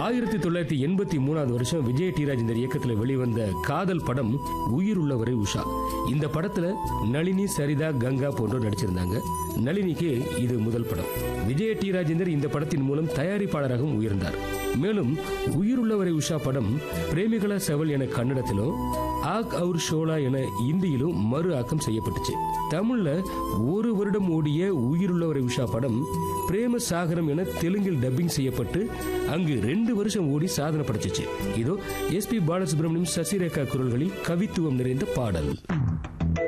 1983 Vijay D Rajendar இயக்கத்தில் வெளிவந்த காதல் படம் உயிர் உள்ளவரை உஷா. இந்த படத்துல நளினி, சரிதா, கங்கா போன்றோர் நடிச்சிருந்தாங்க. நளினிக்கு இது முதல் படம். விஜய் டி ராஜேந்தர் இந்த படத்தின் மூலம் தயாரிப்பாளராகவும் உயர்ந்தார். மேலும் உயிர் உள்ளவரை உஷா படம் பிரேமிகளா செவல் என கன்னடத்திலும், ஆக் அவுர் ஷோலா என இந்தியிலும் மறு ஆக்கம் செய்யப்பட்டுச்சு. தமிழ்ல ஒரு வருடம் ஓடிய உயிருள்ளவரை உஷா படம் பிரேம சாகரம் என தெலுங்கில் டப்பிங் செய்யப்பட்டு அங்கு 2 வருஷம் ஓடி சாதனை படைச்சிச்சு. இதோ எஸ்பி பாலசுப்ரமணியம், சசிரேகா குரல்களில் கவித்துவம் நிறைந்த பாடல்.